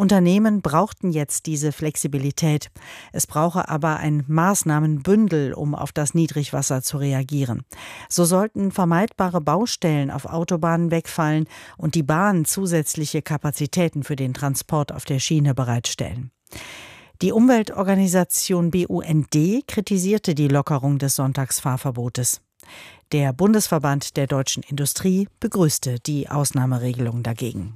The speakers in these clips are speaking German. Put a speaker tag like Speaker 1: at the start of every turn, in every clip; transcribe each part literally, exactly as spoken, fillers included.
Speaker 1: Unternehmen brauchten jetzt diese Flexibilität. Es brauche aber ein Maßnahmenbündel, um auf das Niedrigwasser zu reagieren. So sollten vermeidbare Baustellen auf Autobahnen wegfallen und die Bahn zusätzliche Kapazitäten für den Transport auf der Schiene bereitstellen. Die Umweltorganisation B U N D kritisierte die Lockerung des Sonntagsfahrverbotes. Der Bundesverband der deutschen Industrie begrüßte die Ausnahmeregelung dagegen.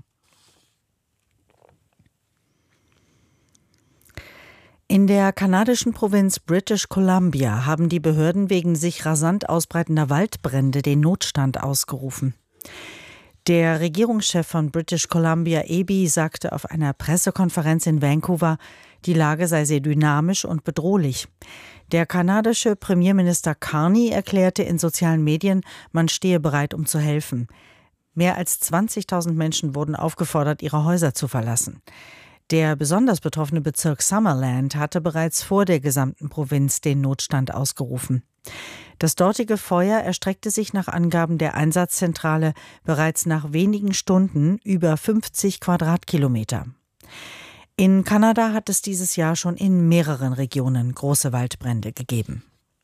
Speaker 1: In der kanadischen Provinz British Columbia haben die Behörden wegen sich rasant ausbreitender Waldbrände den Notstand ausgerufen. Der Regierungschef von British Columbia, Eby, sagte auf einer Pressekonferenz in Vancouver, die Lage sei sehr dynamisch und bedrohlich. Der kanadische Premierminister Carney erklärte in sozialen Medien, man stehe bereit, um zu helfen. Mehr als zwanzigtausend Menschen wurden aufgefordert, ihre Häuser zu verlassen. Der besonders betroffene Bezirk Summerland hatte bereits vor der gesamten Provinz den Notstand ausgerufen. Das dortige Feuer erstreckte sich nach Angaben der Einsatzzentrale bereits nach wenigen Stunden über fünfzig Quadratkilometer. In Kanada hat es dieses Jahr schon in mehreren Regionen große Waldbrände gegeben.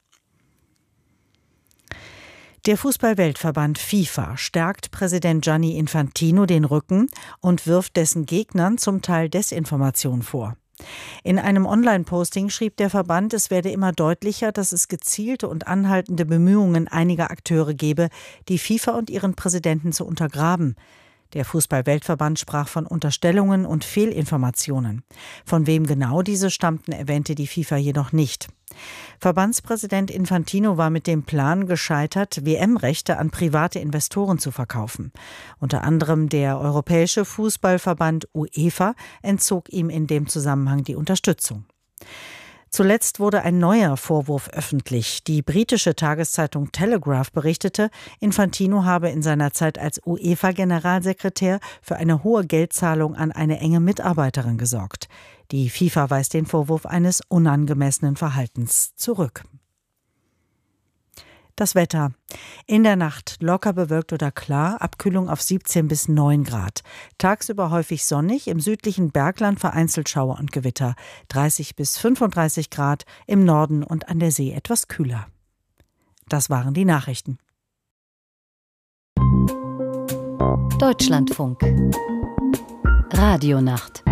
Speaker 1: Der Fußball-Weltverband FIFA stärkt Präsident Gianni Infantino den Rücken und wirft dessen Gegnern zum Teil Desinformation vor. In einem Online-Posting schrieb der Verband, es werde immer deutlicher, dass es gezielte und anhaltende Bemühungen einiger Akteure gebe, die FIFA und ihren Präsidenten zu untergraben. Der Fußball-Weltverband sprach von Unterstellungen und Fehlinformationen. Von wem genau diese stammten, erwähnte die FIFA jedoch nicht. Verbandspräsident Infantino war mit dem Plan gescheitert, W M-Rechte an private Investoren zu verkaufen. Unter anderem der Europäische Fußballverband UEFA entzog ihm in dem Zusammenhang die Unterstützung. Zuletzt wurde ein neuer Vorwurf öffentlich. Die britische Tageszeitung Telegraph berichtete, Infantino habe in seiner Zeit als UEFA-Generalsekretär für eine hohe Geldzahlung an eine enge Mitarbeiterin gesorgt. Die FIFA weist den Vorwurf eines unangemessenen Verhaltens zurück. Das Wetter. In der Nacht locker bewölkt oder klar, Abkühlung auf siebzehn bis neun Grad. Tagsüber häufig sonnig, im südlichen Bergland vereinzelt Schauer und Gewitter. dreißig bis fünfunddreißig Grad, im Norden und an der See etwas kühler. Das waren die Nachrichten.
Speaker 2: Deutschlandfunk. Radionacht.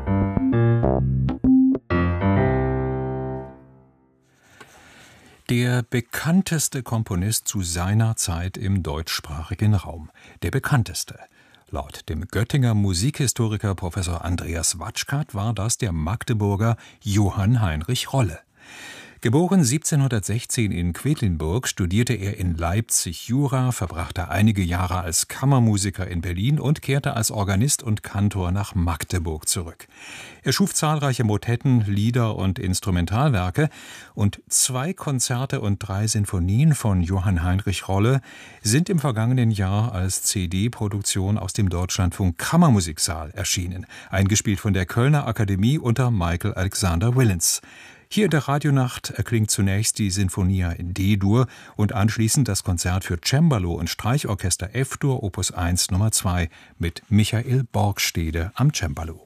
Speaker 3: Der bekannteste Komponist zu seiner Zeit im deutschsprachigen Raum. Der bekannteste. Laut dem Göttinger Musikhistoriker Professor Andreas Watschkat war das der Magdeburger Johann Heinrich Rolle. Geboren siebzehnhundertsechzehn in Quedlinburg, studierte er in Leipzig Jura, verbrachte einige Jahre als Kammermusiker in Berlin und kehrte als Organist und Kantor nach Magdeburg zurück. Er schuf zahlreiche Motetten, Lieder und Instrumentalwerke und zwei Konzerte und drei Sinfonien von Johann Heinrich Rolle sind im vergangenen Jahr als C D-Produktion aus dem Deutschlandfunk Kammermusiksaal erschienen, eingespielt von der Kölner Akademie unter Michael Alexander Willens. Hier in der Radionacht erklingt zunächst die Sinfonia in D-Dur und anschließend das Konzert für Cembalo und Streichorchester F-Dur Opus eins Nummer zwei mit Michael Borgstede am Cembalo.